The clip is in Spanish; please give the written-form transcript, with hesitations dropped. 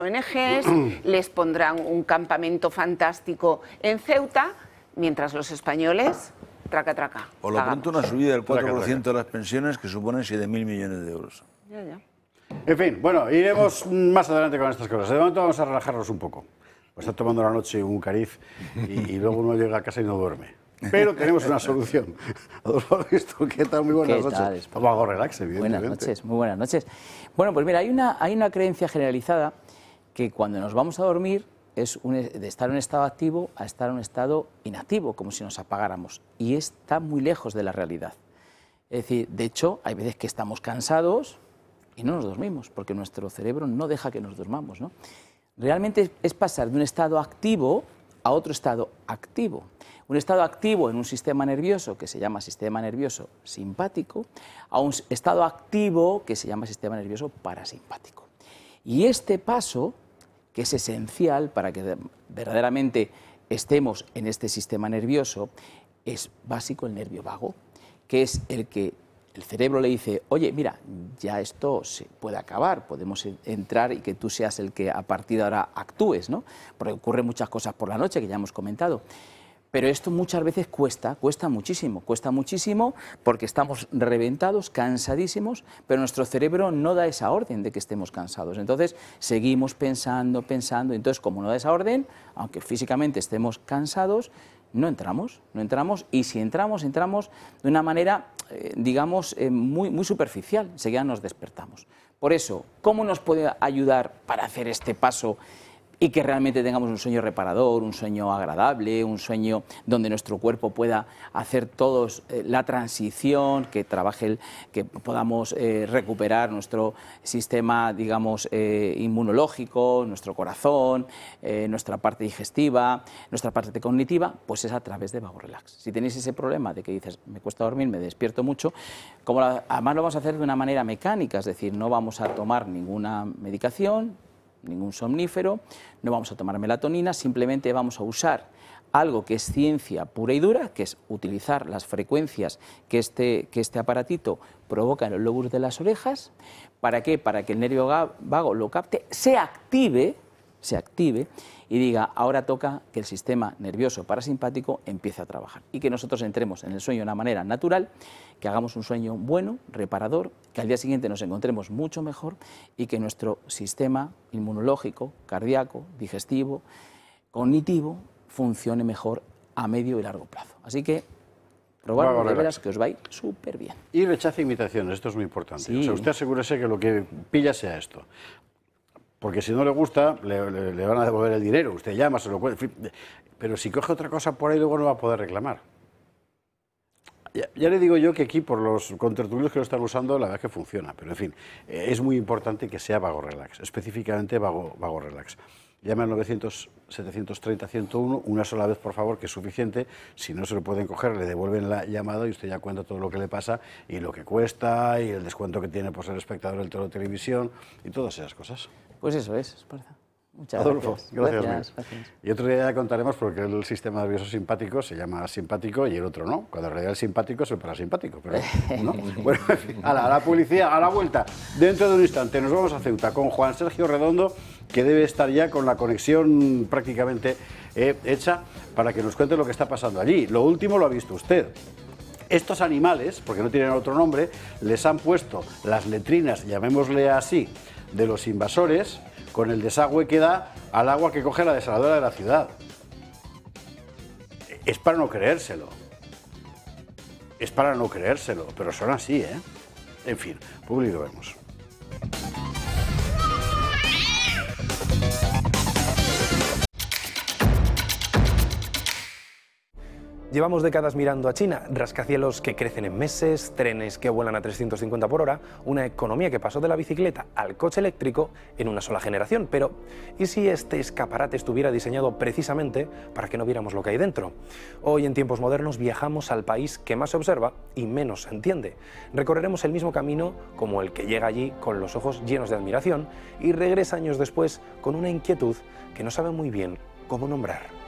ONGs, les pondrán un campamento fantástico en Ceuta, mientras los españoles, traca, traca. Por lo pronto una subida del 4% de las pensiones que suponen 7.000 millones de euros. Ya. En fin, bueno, iremos más adelante con estas cosas. De momento vamos a relajarnos un poco. Pues está tomando la noche un cariz y luego uno llega a casa y no duerme. Pero tenemos una solución. Adolfo Augusto, ¿qué tal? Muy buenas noches. Vamos a relax, evidentemente. Buenas noches, muy buenas noches. Bueno, pues mira, hay una creencia generalizada que cuando nos vamos a dormir es de estar en un estado activo a estar en un estado inactivo, como si nos apagáramos. Y está muy lejos de la realidad. Es decir, de hecho, hay veces que estamos cansados y no nos dormimos, porque nuestro cerebro no deja que nos durmamos, ¿no? Realmente es pasar de un estado activo a otro estado activo. Un estado activo en un sistema nervioso que se llama sistema nervioso simpático, a un estado activo que se llama sistema nervioso parasimpático. Y este paso, que es esencial para que verdaderamente estemos en este sistema nervioso, es básico el nervio vago, que es el que el cerebro le dice, oye, mira, ya esto se puede acabar, podemos entrar y que tú seas el que a partir de ahora actúes, ¿no? Porque ocurren muchas cosas por la noche que ya hemos comentado. Pero esto muchas veces cuesta muchísimo porque estamos reventados, cansadísimos, pero nuestro cerebro no da esa orden de que estemos cansados. Entonces seguimos pensando, y entonces como no da esa orden, aunque físicamente estemos cansados, no entramos, y si entramos de una manera, digamos, muy superficial, enseguida nos despertamos. Por eso, ¿cómo nos puede ayudar para hacer este paso y que realmente tengamos un sueño reparador, un sueño agradable, un sueño donde nuestro cuerpo pueda hacer todos la transición, que trabaje, que podamos recuperar nuestro sistema, digamos, inmunológico, nuestro corazón, nuestra parte digestiva, nuestra parte cognitiva? Pues es a través de Vago Relax. Si tenéis ese problema de que dices, me cuesta dormir, me despierto mucho, además lo vamos a hacer de una manera mecánica, es decir, no vamos a tomar ninguna medicación, ningún somnífero, no vamos a tomar melatonina, simplemente vamos a usar algo que es ciencia pura y dura, que es utilizar las frecuencias que este aparatito provoca en los lóbulos de las orejas. ¿Para qué? Para que el nervio vago lo capte, se active y diga, ahora toca que el sistema nervioso parasimpático empiece a trabajar y que nosotros entremos en el sueño de una manera natural, que hagamos un sueño bueno, reparador, que al día siguiente nos encontremos mucho mejor y que nuestro sistema inmunológico, cardíaco, digestivo, cognitivo, funcione mejor a medio y largo plazo. Así que probarlo, de veras que os va a ir súper bien. Y rechace imitaciones, esto es muy importante. Sí. O sea, usted asegúrese que lo que pilla sea esto. Porque si no le gusta, le van a devolver el dinero. Usted llama, se lo cuenta. Pero si coge otra cosa por ahí, luego no va a poder reclamar. Ya le digo yo que aquí, por los contertulios que lo están usando, la verdad es que funciona. Pero, en fin, es muy importante que sea Vago Relax, específicamente Vago Relax. Llame al 900-730-101, una sola vez, por favor, que es suficiente. Si no se lo pueden coger, le devuelven la llamada y usted ya cuenta todo lo que le pasa y lo que cuesta y el descuento que tiene por ser espectador del Toro Televisión y todas esas cosas. Pues eso es, Esparza. Muchas Adolfo, gracias. Y otro día ya contaremos porque el sistema nervioso simpático se llama simpático y el otro no, cuando en realidad el simpático es el parasimpático. Pero, ¿no? Bueno, en fin, a la publicidad, a la vuelta. Dentro de un instante nos vamos a Ceuta con Juan Sergio Redondo, que debe estar ya con la conexión prácticamente hecha para que nos cuente lo que está pasando allí. Lo último lo ha visto usted. Estos animales, porque no tienen otro nombre, les han puesto las letrinas, llamémosle así, de los invasores, con el desagüe que da al agua que coge la desaladora de la ciudad. Es para no creérselo. Pero son así, ¿eh? En fin, público vemos. Llevamos décadas mirando a China, rascacielos que crecen en meses, trenes que vuelan a 350 por hora, una economía que pasó de la bicicleta al coche eléctrico en una sola generación. Pero, ¿y si este escaparate estuviera diseñado precisamente para que no viéramos lo que hay dentro? Hoy, en tiempos modernos, viajamos al país que más se observa y menos se entiende. Recorreremos el mismo camino como el que llega allí con los ojos llenos de admiración y regresa años después con una inquietud que no sabe muy bien cómo nombrar.